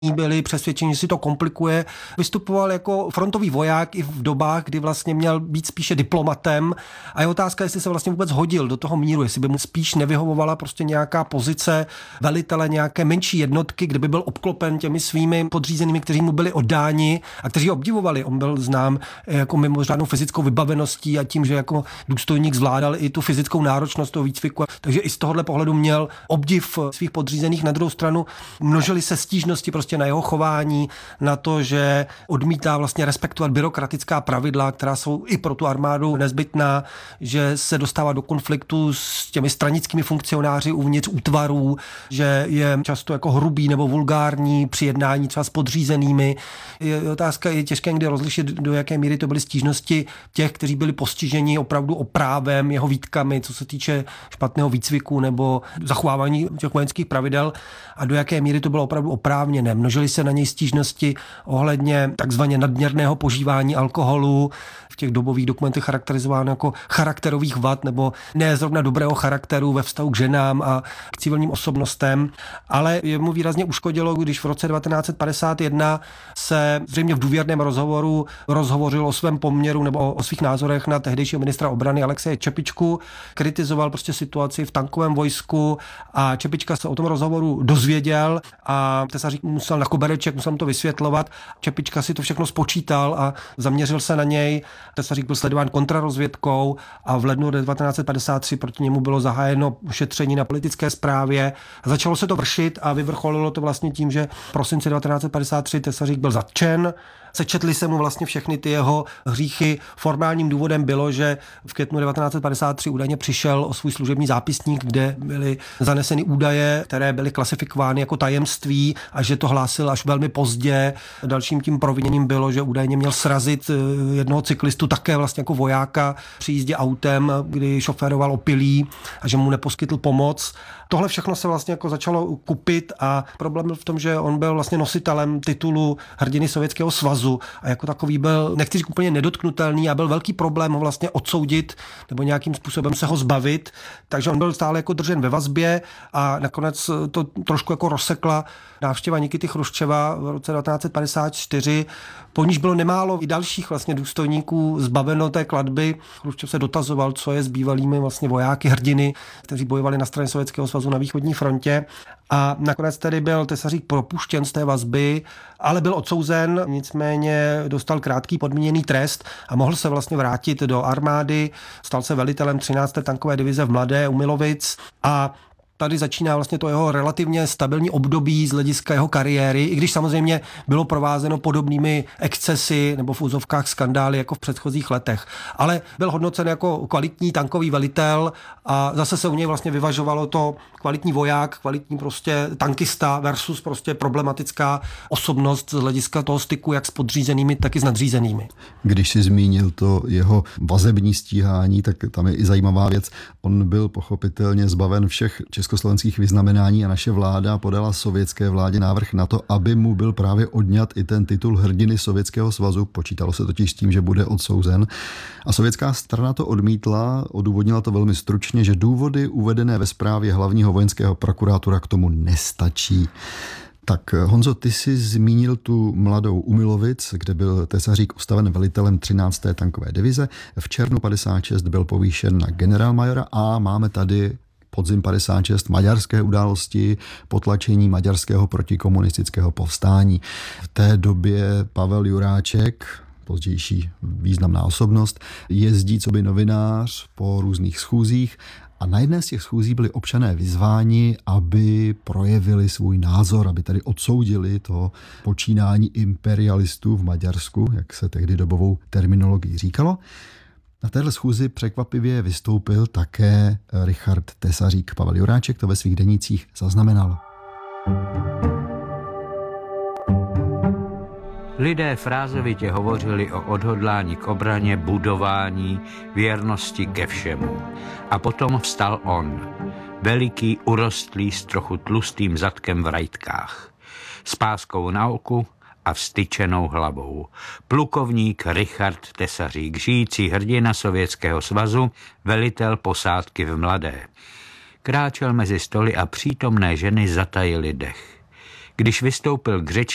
byli přesvědčeni, že si to komplikuje. Vystupoval jako frontový voják i v dobách, kdy vlastně měl být spíše diplomatem a je otázka, jestli se vlastně vůbec hodil do toho míru, jestli by mu spíš nevyhovovala prostě nějaká pozice velitele nějaké menší jednotky, kde by byl obklopen těmi svými podřízenými, kteří mu byli oddáni a kteří ho obdivovali. On byl znám jako mimořádnou fyzickou vybaveností a tím, že jako důstojník zvládal i tu fyzickou náročnost toho výcviku. Takže i z tohohle pohledu měl obdiv svých podřízených. Na druhou stranu množily se stížnosti prostě na jeho chování, na to, že odmítá vlastně respektovat byrokratická pravidla, která jsou i pro tu armádu nezbytná, že se dostává do konfliktu s těmi stranickými funkcionáři uvnitř útvarů, že je často jako hrubý nebo vulgární při jednání třeba s podřízenými. Je otázka, je těžké někdy rozlišit, do jaké míry to byly stížnosti těch, kteří byli postiženi opravdu oprávem, jeho výtkami, co se týče špatného výcviku nebo zachovávání těch vojenských pravidel a do jaké míry to bylo opravdu oprávněné. Množily se na něj stížnosti ohledně takzvaně nadměrného požívání alkoholu, v těch dobových dokumentech charakterizováno jako charakterových vad nebo ne zrovna dobrého charakteru ve vztahu k ženám a k civilním osobnostem, ale jemu výrazně uškodilo, když v roce 1951 se zřejmě v důvěrném rozhovoru rozhovořil o svém poměru nebo o svých názorech na tehdejšího ministra obrany Alexeje Čepičku, kritizoval prostě situaci v tankovém vojsku a Čepička se o tom rozhovoru dozvěděl a Tesařík musel na kobereček, musel mu to vysvětlovat. Čepička si to všechno spočítal a zaměřil se na něj. Tesařík byl sledován kontrarozvědkou a v lednu 1953 proti němu bylo zahájeno šetření na politické správě. Začalo se to vršit a vyvrcholilo to vlastně tím, že v prosinci 1953 Tesařík byl zatčen. Sečetli se mu vlastně všechny ty jeho hříchy. Formálním důvodem bylo, že v květnu 1953 údajně přišel o svůj služební zápisník, kde byly zaneseny údaje, které byly klasifikovány jako tajemství a že to hlásil až velmi pozdě. Dalším tím proviněním bylo, že údajně měl srazit jednoho cyklistu také vlastně jako vojáka při jízdě autem, kdy šoféroval opilý a že mu neposkytl pomoc. Tohle všechno se vlastně jako začalo kupit a problém byl v tom, že on byl vlastně nositelem titulu hrdiny Sovětského svazu a jako takový byl, nechci říct úplně nedotknutelný a byl velký problém ho vlastně odsoudit nebo nějakým způsobem se ho zbavit, takže on byl stále jako držen ve vazbě a nakonec to trošku jako rozsekla návštěva Nikity Chruščeva v roce 1954, po níž bylo nemálo i dalších vlastně důstojníků zbaveno té klatby. Chruščev se dotazoval, co je s bývalými vlastně vojáky hrdiny, kteří bojovali na straně Sovětského svazu na východní frontě. A nakonec tedy byl Tesařík propuštěn z té vazby, ale byl odsouzen, nicméně dostal krátký podmíněný trest a mohl se vlastně vrátit do armády. Stal se velitelem 13. tankové divize v Mladé u Milovic a tady začíná vlastně to jeho relativně stabilní období z hlediska jeho kariéry, i když samozřejmě bylo provázeno podobnými excesy nebo v úzovkách skandály jako v předchozích letech. Ale byl hodnocen jako kvalitní tankový velitel a zase se u něj vlastně vyvažovalo to kvalitní voják, kvalitní prostě tankista versus prostě problematická osobnost z hlediska toho styku jak s podřízenými, tak i s nadřízenými. Když si zmínil to jeho vazební stíhání, tak tam je i zajímavá věc. On byl pochopitelně zbaven všech československých vyznamenání a naše vláda podala sovětské vládě návrh na to, aby mu byl právě odňat i ten titul hrdiny Sovětského svazu. Počítalo se totiž s tím, že bude odsouzen. A sovětská strana to odmítla, odůvodnila to velmi stručně, že důvody uvedené ve zprávě hlavního vojenského prokurátora k tomu nestačí. Tak Honzo, ty jsi zmínil tu Mladou u Milovic, kde byl Tesařík ustaven velitelem 13. tankové divize. V červnu 56 byl povýšen na generálmajora a máme tady podzim 56 maďarské události, potlačení maďarského protikomunistického povstání. V té době Pavel Juráček, pozdější významná osobnost, jezdí coby novinář po různých schůzích a na jedné z těch schůzí byli občané vyzváni, aby projevili svůj názor, aby tady odsoudili to počínání imperialistů v Maďarsku, jak se tehdy dobovou terminologií říkalo. Na téhle schůzi překvapivě vystoupil také Richard Tesařík. Pavel Juráček to ve svých denících zaznamenal. Lidé frázovitě hovořili o odhodlání k obraně, budování, věrnosti ke všemu. A potom vstal on, veliký, urostlý, s trochu tlustým zadkem v rajtkách, s páskou na oku a vztyčenou hlavou. Plukovník Richard Tesařík, žijící hrdina Sovětského svazu, velitel posádky v Mladé. Kráčel mezi stoly a přítomné ženy zatajily dech. Když vystoupil k řeči,